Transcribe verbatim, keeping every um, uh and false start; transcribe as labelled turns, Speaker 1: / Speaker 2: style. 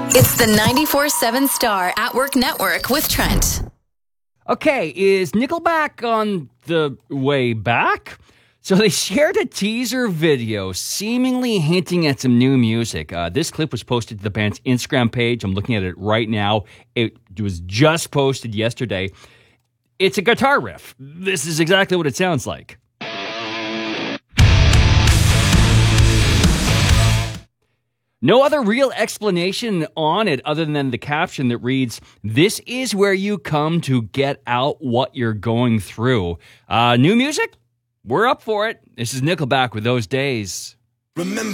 Speaker 1: It's the ninety-four seven Star at Work Network with Trent.
Speaker 2: Okay, is Nickelback on the way back? So they shared a teaser video seemingly hinting at some new music. Uh, this clip was posted to the band's Instagram page. I'm looking at it right now. It was just posted yesterday. It's a guitar riff. This is exactly what it sounds like. No other real explanation on it other than the caption that reads, "This is where you come to get out what you're going through." Uh, new music? We're up for it. This is Nickelback with Those Days.
Speaker 3: Remember